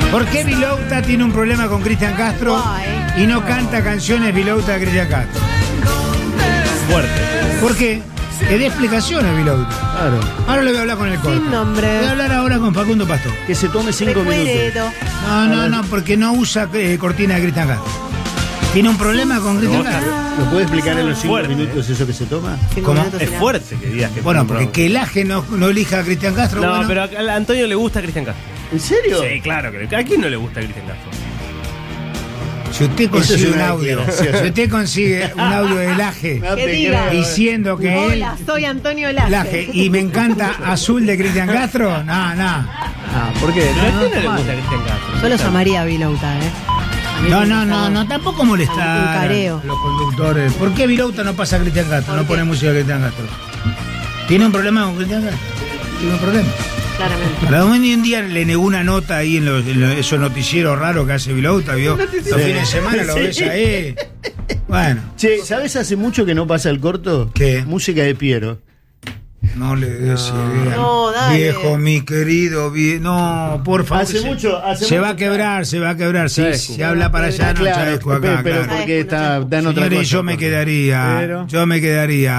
¿Por qué Vilouta tiene un problema con Cristian Castro y no canta canciones Vilouta de Cristian Castro? Fuerte. ¿Por qué? Que dé explicaciones Vilouta. Claro. Ahora le voy a hablar con el corto. Sin nombre. Voy a hablar ahora con Facundo Pastor. Que se tome 5 minutos. Recuerdo. No, porque no usa cortina de Cristian Castro. ¿Tiene un problema con Cristian Castro? ¿Lo puede explicar en los 5 Fuerte. minutos eso que se toma? 5 ¿Cómo? minutos Es sin fuerte que digas que Bueno, fue un porque programa. que el Aje no elija a Cristian Castro. No, bueno. pero a Antonio le gusta Cristian Castro. ¿En serio? Sí, claro. ¿A quién no le gusta Cristian Castro? Si usted Eso consigue es un una audio, declaración. si usted consigue un audio de Laje No Que te diga. creo. diciendo que él, Hola, soy Antonio Laje. Laje, y me encanta Azul de Cristian Castro, no. Ah, ¿por qué? ¿Pero a quién no le gusta Cristian Castro? Yo lo llamaría a Vilouta, A mí me gusta. No, tampoco molestar Un careo. a los conductores. ¿Por qué Vilouta no pasa a Cristian Castro? No ¿Por qué? pone música de Cristian Castro. ¿Tiene un problema con Cristian Castro? Tiene un problema. Claramente. Para hoy en día le negó una nota ahí en esos noticieros raros que hace Vilouta, ¿vio? Los fines de semana lo ves ahí. Bueno, Che, ¿sabes hace mucho que no pasa el corto? ¿Qué? Música de Piero. no le des idea. No, dale. Viejo, mi querido, no, por favor. Hace mucho Se va a quebrar, se sí, Chescu. si habla para allá, no, Claro, Chescu acá, pero claro. porque está en otra Señores, cosa. yo me quedaría, Pero- yo me quedaría.